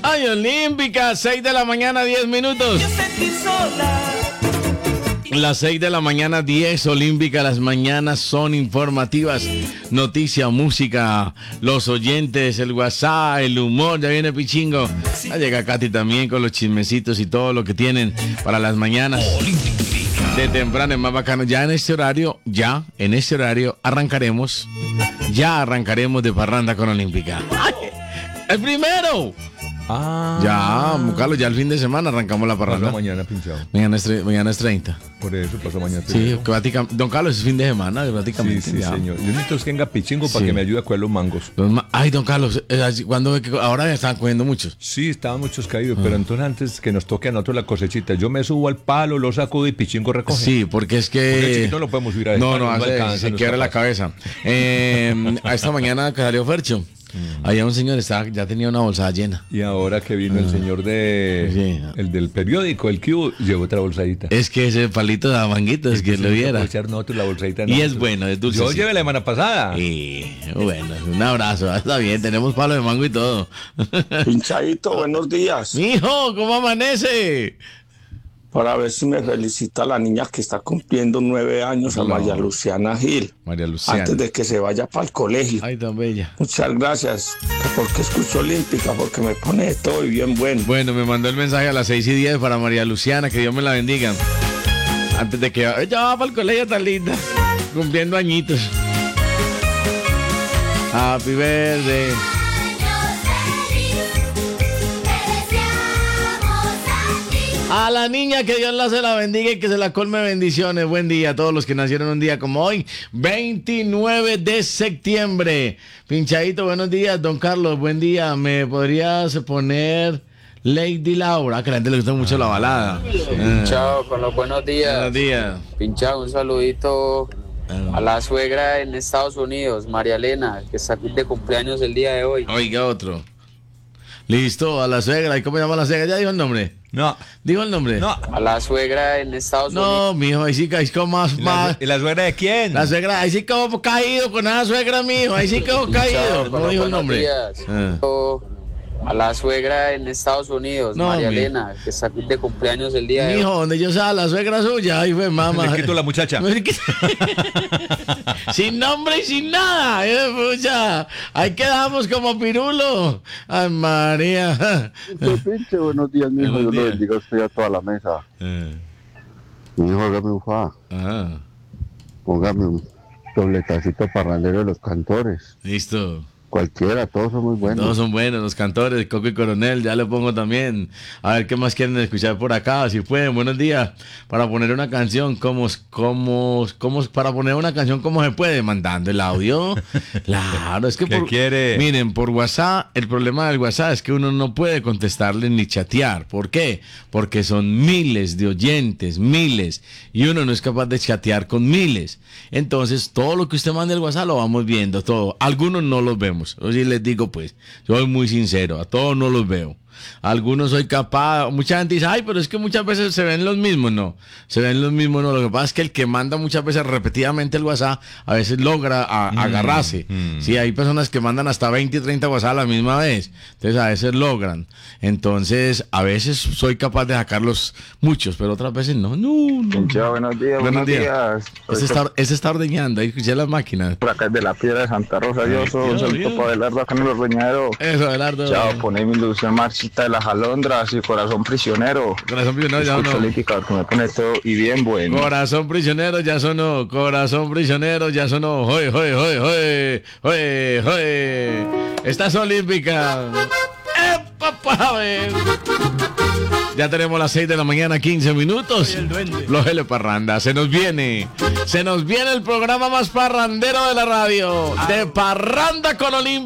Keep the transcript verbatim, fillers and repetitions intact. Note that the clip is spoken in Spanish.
Ay, Olímpica, seis de la mañana, diez minutos. Las seis de la mañana, diez, Olímpica, las mañanas son informativas. Noticia, música, los oyentes, el WhatsApp, el humor, ya viene Pichingo. Ya llega Katy también con los chismecitos y todo lo que tienen para las mañanas. De temprano es más bacano. Ya en este horario, ya en este horario arrancaremos, ya arrancaremos de parranda con Olímpica. ¡Ay! ¡El primero! Ah. Ya, Carlos, ya el fin de semana arrancamos la parranda. Pasó mañana, pinchado. Mañana es, tre- mañana es treinta. Por eso pasó mañana. Sí, prácticamente. Don Carlos, es fin de semana, prácticamente. Sí, sí, ya. señor. Yo necesito que venga Pichingo para Sí. que me ayude a coger los mangos. Los ma- Ay, don Carlos, eh, así- ¿cuándo ve que ahora ya están cogiendo muchos? Sí, estaban muchos caídos, pero entonces antes que nos toque a nosotros la cosechita, yo me subo al palo, lo sacudo y Pichingo recoge. Sí, porque es que... Porque el chiquito no lo podemos subir a No, dejar, no, no hace- alcanza, se no quiebra está la cabeza. Eh, a esta mañana que salió Fercho, había un señor, estaba, ya tenía una bolsa llena. Y ahora que vino el señor de Sí. el del periódico, el Q, llevó otra bolsadita. Es que ese palito de manguito es que lo viera. Echar nosotros la bolsadita. Y es nosotros. bueno, es dulce. Yo sí. llevé la semana pasada. Y bueno, un abrazo, está bien, tenemos palo de mango y todo. Pinchadito, buenos días. Mijo, ¿cómo amanece? Para ver si me felicita la niña que está cumpliendo nueve años, a No. María Luciana Gil, María Luciana. antes de que se vaya para el colegio. Ay, tan bella. Muchas gracias, que porque escucho Olímpica, porque me pone de todo y bien bueno. Bueno, me mandó el mensaje a las seis y diez para María Luciana, que Dios me la bendiga. Antes de que ella va para el colegio tan linda, cumpliendo añitos. Happy birthday. A la niña, que Dios la se la bendiga y que se la colme bendiciones. Buen día a todos los que nacieron un día como hoy, veintinueve de septiembre. Pinchadito, buenos días, don Carlos, buen día. ¿Me podrías poner Lady Laura? Que a la gente le gusta mucho la balada. Pinchado, con los buenos días. Buenos días. Pinchado, un saludito a la suegra en Estados Unidos, María Elena, que está de cumpleaños el día de hoy. Oiga, otro. Listo, a la suegra. ¿Y cómo se llama la suegra? ¿Ya dijo el nombre? No, ¿Dijo el nombre? no. A la suegra en Estados Unidos. No, mijo, ahí sí, ahí sí como más, ¿Y más. la, ¿Y la suegra de quién? La suegra, ahí sí como caído con esa suegra, mijo. Ahí sí como Pinchado, caído. con ¿Cómo los dijo el buenos nombre? días. Ah. A la suegra en Estados Unidos, No, María mi- Elena, que está de cumpleaños el día de Mijo, hoy. donde yo sea la suegra suya, ahí fue mamá. Le quito la muchacha. Sin nombre y sin nada. eh, pucha. Ahí quedamos como pirulo. Ay, María. Pinche, pinche, buenos días, mi hijo. Buenos Dios lo días. bendiga a usted y a toda la mesa. Eh, Mi hijo, hágame un fa. ajá. Póngame un dobletacito parrandero de los cantores. Listo. Cualquiera, todos son muy buenos. Todos son buenos, los cantores, Coco y Coronel, ya le pongo también. A ver qué más quieren escuchar por acá, si pueden, buenos días. Para poner una canción, ¿cómo, cómo, cómo, para poner una canción, ¿cómo se puede? Mandando el audio. Claro, es que ¿Qué por, quiere? miren, por WhatsApp, el problema del WhatsApp es que uno no puede contestarle ni chatear. ¿Por qué? Porque son miles de oyentes, miles, y uno no es capaz de chatear con miles. Entonces, todo lo que usted mande al WhatsApp lo vamos viendo, todo. Algunos no los vemos. Yo sí les digo, pues, soy muy sincero, a todos no los veo. Algunos soy capaz, mucha gente dice, ay, pero es que muchas veces se ven los mismos. No, se ven los mismos, no. Lo que pasa es que el que manda muchas veces repetidamente el WhatsApp, a veces logra a- agarrarse. mm. Sí, hay personas que mandan hasta veinte y treinta WhatsApp a la misma vez. Entonces, a veces logran. Entonces, a veces soy capaz de sacarlos muchos, pero otras veces no. No, no. Pinchado, buenos días, Buenos buenos, días. días. Ese está, ese está ordeñando, ahí escuché las máquinas. Por acá es de la Piedra de Santa Rosa, yo soy Dios, el Dios. papá del Ardo acá en los Reñaderos. Eso, Abelardo. Chao, poné mi ilusión marchita de las alondras y corazón prisionero. Corazón prisionero, ya Escucho no. Olímpica, que me pone todo y bien bueno. Corazón prisionero ya sonó, corazón prisionero ya sonó. Joy, joy, joy, joy, joy, joy. Estás olímpica. ¡Epa, pa' ver! Ya tenemos las seis de la mañana, quince minutos. Los L Parranda. Se nos viene. Se nos viene el programa más parrandero de la radio. De Parranda con Olímpica.